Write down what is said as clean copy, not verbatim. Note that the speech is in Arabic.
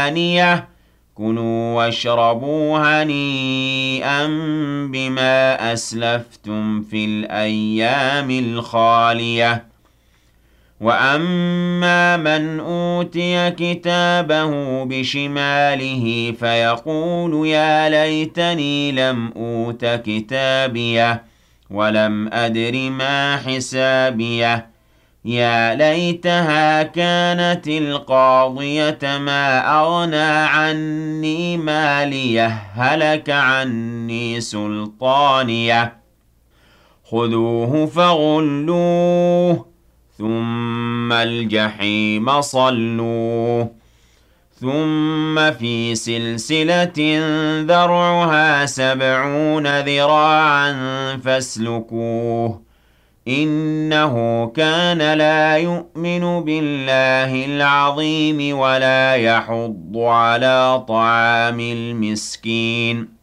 ثانية كلوا واشربوا هنيئا بما أسلفتم في الأيام الخالية وأما من أوتي كتابه بشماله فيقول يا ليتني لم أوت كتابيه ولم أدر ما حسابيه يا ليتها كانت القاضية ما أغنى عني ماليه هلك عني سلطانيه خذوه فغلوه ثم الجحيم صلوه ثم في سلسلة ذرعها 70 ذراعا فاسلكوه إنه كان لا يؤمن بالله العظيم ولا يحض على طعام المسكين